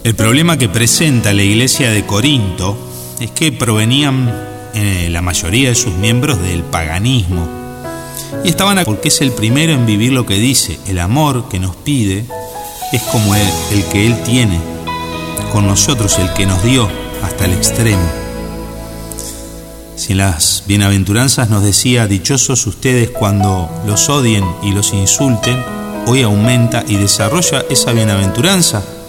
El problema que presenta la iglesia de Corinto es que provenían la mayoría de sus miembros del paganismo y estaban porque es el primero en vivir lo que dice: el amor que nos pide es como el que Él tiene con nosotros, el que nos dio hasta el extremo. Si en las bienaventuranzas nos decía: dichosos ustedes cuando los odien y los insulten, hoy aumenta y desarrolla esa bienaventuranza